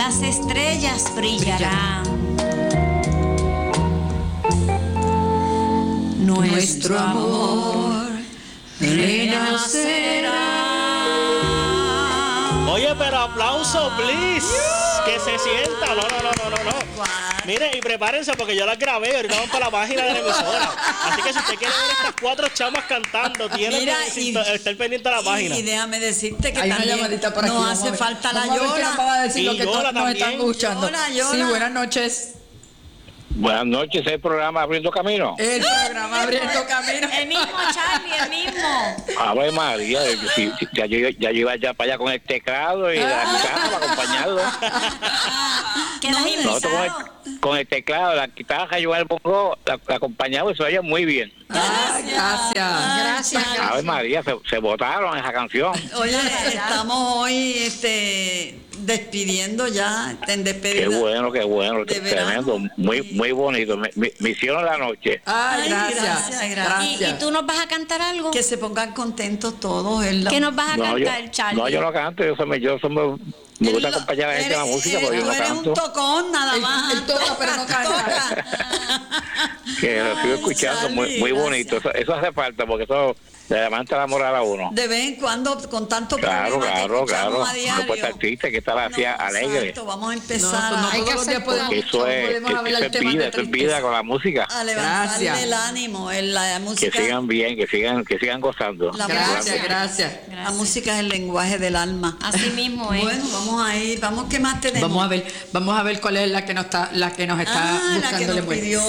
las estrellas brillarán. Nuestro amor renacerá. Oye, pero aplauso, please. Que se sienta. No. Mire, y prepárense porque yo las grabé. Ahorita vamos para la página de la emisora. Así que si usted quiere ver estas 4 chamas cantando, tiene que estar pendiente de la página. Y déjame decirte que hay también una llamadita por aquí, no hace falta la Yola. Vamos a decir lo que Yola nos están escuchando. Yola. Sí, buenas noches. Buenas noches, el programa Abriendo Camino. El programa Abriendo Camino. El mismo, Charlie, el mismo. Ave María, ya yo iba ya para allá con el teclado y la guitarra para acompañarlo. ¿Qué las Nosotros con el teclado, la guitarra, yo el bongo, la acompañaba y se oía muy bien. Gracias. Ave María, se votaron esa canción. Oye, estamos hoy despidiendo ya, en despedida. Qué bueno, de tremendo, muy bonito. Me hicieron la noche. Ay, gracias. ¿Y tú nos vas a cantar algo? Que se pongan contentos todos. ¿Qué nos vas a cantar, Charlie? No, yo no canto, me gusta acompañar a la gente en la música, pero yo no eres canto. un tocón nada más. Él toca, pero no canta. Que lo sigo escuchando, muy bonito. Eso hace falta, porque eso le levanta la moral a uno. De vez en cuando, con tanto Claro. a diario. Pues artista que está así alegre. Exacto, vamos a empezar Hay que hacer Eso es vida con la música. a levantarle el ánimo. La música, Que sigan bien, que sigan gozando. Gracias. La música es el lenguaje del alma. Así mismo es. Bueno, vamos a ir, ¿qué más tenemos? Vamos a ver cuál es la que nos está buscando. La que nos pidió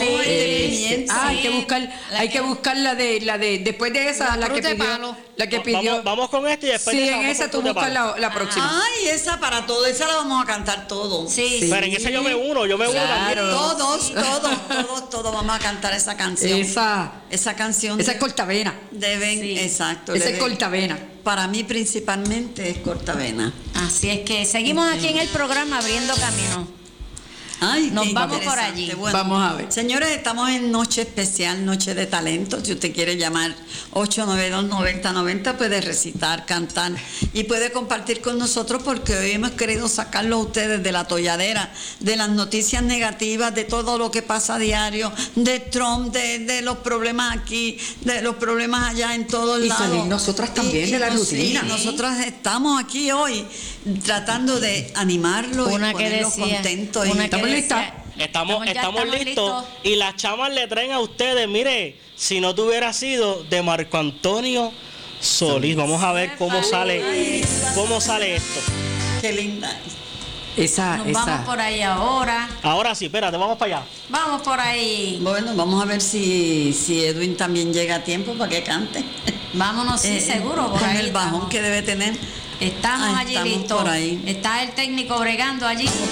hay que buscar la de después de esa, la que pidió. Vamos con este y después sí, en esa tú buscas la próxima. Ay, esa para todo, esa la vamos a cantar todos. Sí. Pero en esa yo me uno también. Todos vamos a cantar esa canción. Esa canción. Esa es cortavena. Exacto. Esa es cortavena. Para mí principalmente es cortavena. Así es que seguimos aquí en el programa Abriendo Camino. Ay, nos vamos por allí. Bueno, vamos a ver. Señores, estamos en Noche Especial, Noche de Talento. Si usted quiere llamar 892-9090, puede recitar, cantar y puede compartir con nosotros, porque hoy hemos querido sacarlo a ustedes de la atolladera, de las noticias negativas, de todo lo que pasa a diario, de Trump, de los problemas aquí, de los problemas allá en todos lados. Y salir nosotras también de la rutina. Sí, nosotras estamos aquí hoy tratando de animarlos y ponerlos contentos. Estamos listos. Y las chamas le traen a ustedes, mire, si no te hubiera sido de Marco Antonio Solís. Vamos a ver cómo sale esto. Qué linda. Vamos por ahí ahora. Ahora sí, espérate, vamos para allá. Vamos por ahí. Bueno, vamos a ver si Edwin también llega a tiempo para que cante. Vámonos, sí, seguro. Con el bajón que debe tener. Estamos allí listos. Por ahí. Está el técnico bregando allí.